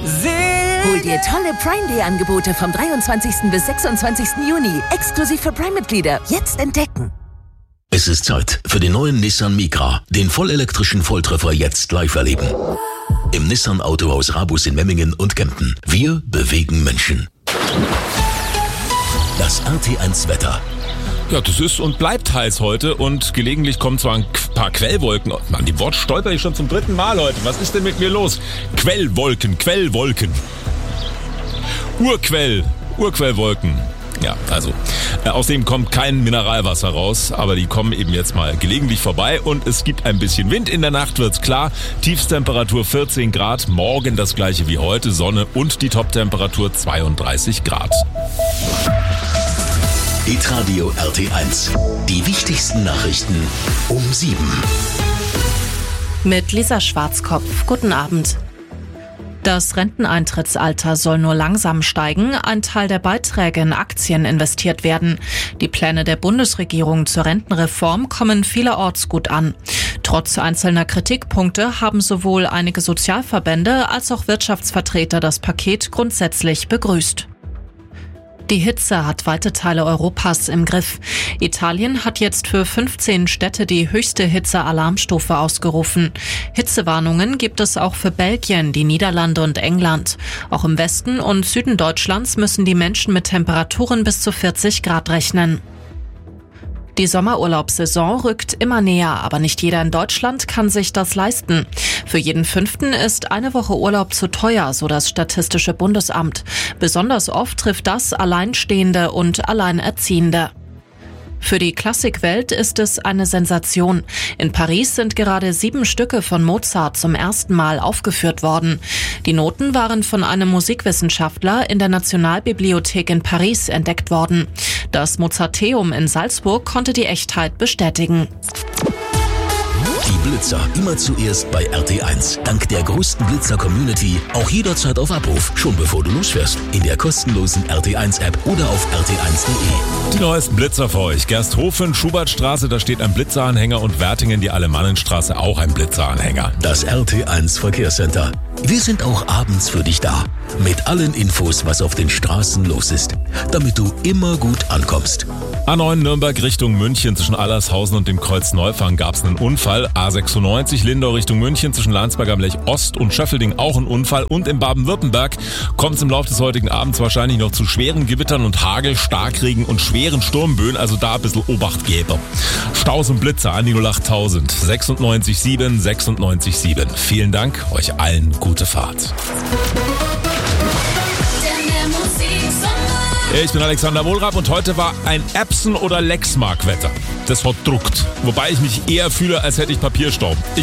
Hol dir tolle Prime Day Angebote vom 23. bis 26. Juni. Exklusiv für Prime-Mitglieder. Jetzt entdecken. Es ist Zeit für den neuen Nissan Micra. Den vollelektrischen Volltreffer jetzt live erleben. Im Nissan Autohaus Rabus in Memmingen und Kempten. Wir bewegen Menschen. Das RT1 Wetter. Ja, das ist und bleibt heiß heute und gelegentlich kommen zwar ein paar Quellwolken. An dem Wort stolper ich schon zum 3. Mal heute. Was ist denn mit mir los? Quellwolken. Urquellwolken. Ja, also. Außerdem kommt kein Mineralwasser raus, aber die kommen eben jetzt mal gelegentlich vorbei und es gibt ein bisschen Wind. In der Nacht wird's klar. Tiefstemperatur 14 Grad, morgen das gleiche wie heute, Sonne und die Toptemperatur 32 Grad. Hitradio RT1. Die wichtigsten Nachrichten um 7. Mit Lisa Schwarzkopf. Guten Abend. Das Renteneintrittsalter soll nur langsam steigen. Ein Teil der Beiträge in Aktien investiert werden. Die Pläne der Bundesregierung zur Rentenreform kommen vielerorts gut an. Trotz einzelner Kritikpunkte haben sowohl einige Sozialverbände als auch Wirtschaftsvertreter das Paket grundsätzlich begrüßt. Die Hitze hat weite Teile Europas im Griff. Italien hat jetzt für 15 Städte die höchste Hitze-Alarmstufe ausgerufen. Hitzewarnungen gibt es auch für Belgien, die Niederlande und England. Auch im Westen und Süden Deutschlands müssen die Menschen mit Temperaturen bis zu 40 Grad rechnen. Die Sommerurlaubssaison rückt immer näher, aber nicht jeder in Deutschland kann sich das leisten. Für jeden 5. ist eine Woche Urlaub zu teuer, so das Statistische Bundesamt. Besonders oft trifft das Alleinstehende und Alleinerziehende. Für die Klassikwelt ist es eine Sensation. In Paris sind gerade 7 Stücke von Mozart zum ersten Mal aufgeführt worden. Die Noten waren von einem Musikwissenschaftler in der Nationalbibliothek in Paris entdeckt worden. Das Mozarteum in Salzburg konnte die Echtheit bestätigen. Die Blitzer immer zuerst bei RT1. Dank der größten Blitzer-Community auch jederzeit auf Abruf, schon bevor du losfährst. In der kostenlosen RT1-App oder auf rt1.de. Die neuesten Blitzer für euch. Gersthofen, Schubertstraße, da steht ein Blitzeranhänger und Wertingen, die Alemannenstraße, auch ein Blitzeranhänger. Das RT1 Verkehrscenter. Wir sind auch abends für dich da. Mit allen Infos, was auf den Straßen los ist. Damit du immer gut ankommst. A9 Nürnberg Richtung München zwischen Allershausen und dem Kreuz Neufang gab es einen Unfall. A96 Lindau Richtung München zwischen Landsberg am Lech Ost und Schöffelding auch ein Unfall. Und in Baden-Württemberg kommt es im Laufe des heutigen Abends wahrscheinlich noch zu schweren Gewittern und Hagel, Starkregen und schweren Sturmböen. Also da ein bisschen Obacht geben. Staus und Blitzer an die 08000 96 7. Vielen Dank, euch allen gute Fahrt. Ich bin Alexander Wohlrab und heute war ein Epson- oder Lexmark-Wetter. Das hat druckt. Wobei ich mich eher fühle, als hätte ich Papierstaub.